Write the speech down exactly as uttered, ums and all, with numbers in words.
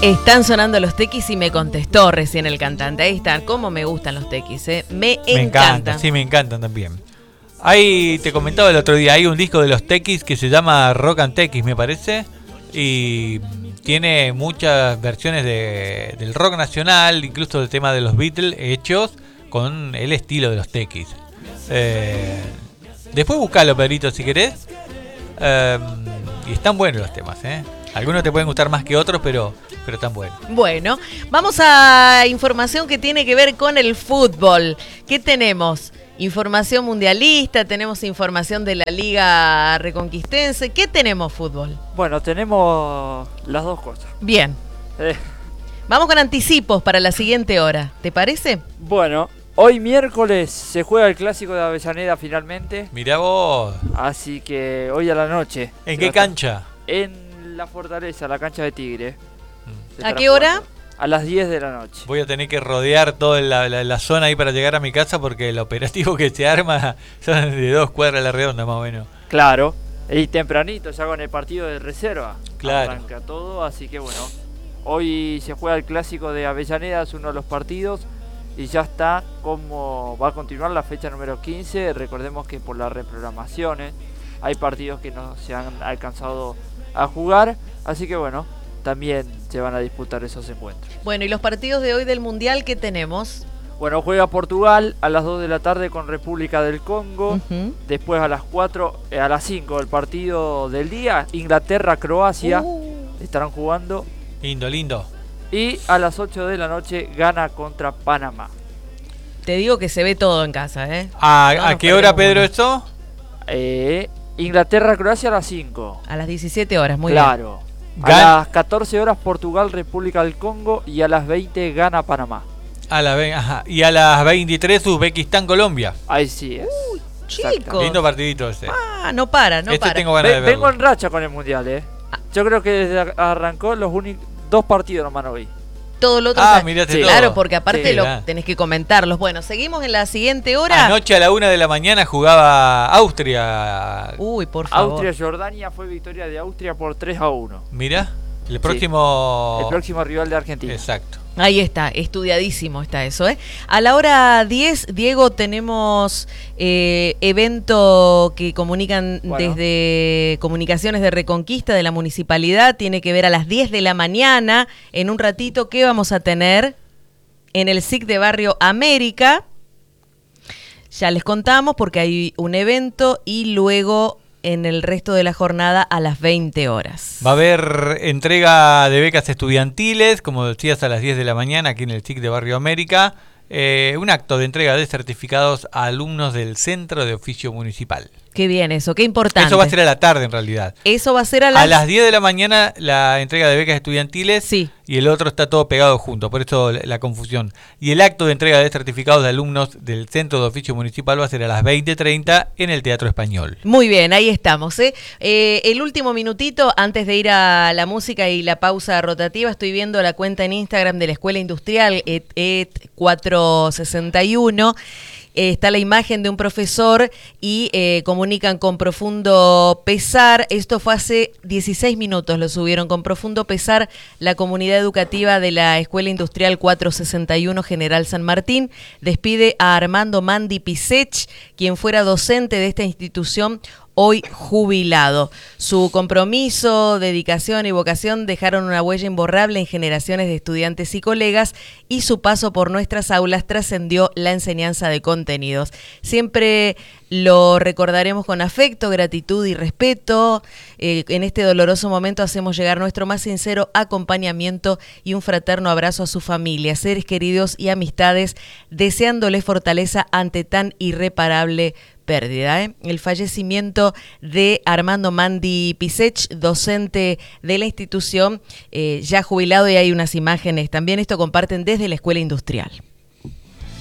Están sonando los tequis y me contestó recién el cantante. Ahí están, cómo me gustan los tequis, ¿eh? Me, me encantan. encanta, sí, me encantan también. Ahí te comentaba el otro día, hay un disco de los tequis que se llama Rock and Tequis, me parece, y tiene muchas versiones de, del rock nacional, incluso del tema de los Beatles, hechos con el estilo de los tequis. Eh, después buscalo, Pedrito, si querés. Eh, y están buenos los temas, ¿eh? Algunos te pueden gustar más que otros, pero, pero están buenos. Bueno, vamos a información que tiene que ver con el fútbol. ¿Qué tenemos? Información mundialista, tenemos información de la Liga Reconquistense. ¿Qué tenemos, fútbol? Bueno, tenemos las dos cosas. Bien. Eh. Vamos con anticipos para la siguiente hora. ¿Te parece? Bueno, hoy miércoles se juega el Clásico de Avellaneda finalmente. Mirá vos. Así que hoy a la noche. ¿En qué cancha? En la Fortaleza, la cancha de Tigre. ¿A qué hora? A las diez de la noche. Voy a tener que rodear toda la, la, la zona ahí para llegar a mi casa porque el operativo que se arma son de dos cuadras a la redonda más o menos. Claro, y tempranito ya con el partido de reserva. Claro. Arranca todo, así que bueno. Hoy se juega el Clásico de Avellaneda, es uno de los partidos. Y ya está como va a continuar la fecha número quince. Recordemos que por las reprogramaciones hay partidos que no se han alcanzado a jugar. Así que bueno, también se van a disputar esos encuentros. Bueno, ¿y los partidos de hoy del Mundial qué tenemos? Bueno, juega Portugal a las dos de la tarde con República del Congo. Uh-huh. Después a las cuatro, eh, a las cinco el partido del día. Inglaterra-Croacia uh. estarán jugando. Lindo, lindo. Y a las ocho de la noche gana contra Panamá. Te digo que se ve todo en casa, ¿eh? ¿A, no ¿a qué hora, Pedro, uno. esto? Eh, Inglaterra-Croacia a las cinco. A las diecisiete horas, muy claro. bien. Claro. A las catorce horas Portugal-República del Congo y a las veinte gana Panamá. A la ve- ajá. Y a las veintitrés Uzbekistán-Colombia. Ahí sí es. Uy, chicos. Lindo partidito ese. Ah, no para, no este para. Tengo ganas Ve- de verlo. vengo en racha con el Mundial, ¿eh? Yo creo que desde arrancó los únicos dos partidos nomás no vi. Todo lo otro. Ah, está... mirate sí, todo. Claro, porque aparte sí, lo ya. tenés que comentarlos. Bueno, seguimos en la siguiente hora. Anoche a la una de la mañana jugaba Austria. Uy, por favor. Austria-Jordania fue victoria de Austria por tres a uno. Mira, el próximo... Sí, el próximo rival de Argentina. Exacto. Ahí está, estudiadísimo está eso, ¿eh? A la hora diez, Diego, tenemos eh, evento que comunican bueno. desde Comunicaciones de Reconquista de la Municipalidad. Tiene que ver a las diez de la mañana. En un ratito, ¿qué vamos a tener? En el S I C de Barrio América. Ya les contamos porque hay un evento y luego... en el resto de la jornada a las veinte horas. Va a haber entrega de becas estudiantiles, como decías, a las diez de la mañana aquí en el S I C de Barrio América. Eh, un acto de entrega de certificados a alumnos del Centro de Oficio Municipal. Qué bien eso, qué importante. Eso va a ser a la tarde en realidad. Eso va a ser a las... A las diez de la mañana la entrega de becas estudiantiles sí. y el otro está todo pegado junto, por eso la, la confusión. Y el acto de entrega de certificados de alumnos del Centro de Oficio Municipal va a ser a las veinte treinta en el Teatro Español. Muy bien, ahí estamos. ¿eh? Eh, el último minutito, antes de ir a la música y la pausa rotativa, estoy viendo la cuenta en Instagram de la Escuela Industrial, E T cuatrocientos sesenta y uno. Eh, está la imagen de un profesor y eh, comunican con profundo pesar. Esto fue hace dieciséis minutos, lo subieron con profundo pesar la comunidad educativa de la Escuela Industrial cuatrocientos sesenta y uno General San Martín. Despide a Armando Mandi Pisech, quien fuera docente de esta institución, hoy jubilado. Su compromiso, dedicación y vocación dejaron una huella imborrable en generaciones de estudiantes y colegas, y su paso por nuestras aulas trascendió la enseñanza de contenidos. Siempre lo recordaremos con afecto, gratitud y respeto. Eh, en este doloroso momento hacemos llegar nuestro más sincero acompañamiento y un fraterno abrazo a su familia, seres queridos y amistades, deseándoles fortaleza ante tan irreparable pérdida. ¿eh? El fallecimiento de Armando Mandi Pisech, docente de la institución, eh, ya jubilado, y hay unas imágenes también. Esto comparten desde la Escuela Industrial.